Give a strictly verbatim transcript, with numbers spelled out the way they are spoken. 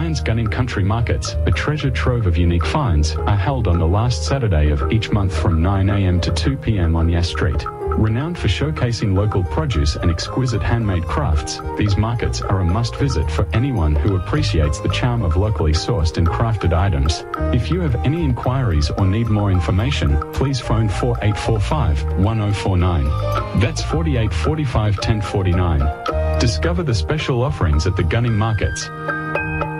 Lyons Gunning Country Markets, a treasure trove of unique finds, are held on the last Saturday of each month from nine a m to two p m on Yass Street. Renowned for showcasing local produce and exquisite handmade crafts, these markets are a must-visit for anyone who appreciates the charm of locally sourced and crafted items. If you have any inquiries or need more information, please phone four eight four five, one zero four nine. That's four eight four five, one zero four nine. Discover the special offerings at the Gunning Markets.